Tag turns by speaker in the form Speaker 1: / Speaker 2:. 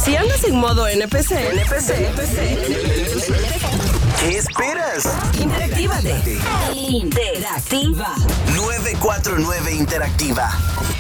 Speaker 1: Si andas en modo NPC,
Speaker 2: ¿qué esperas?
Speaker 1: Interactívate. Interactiva.
Speaker 2: 949 Interactiva.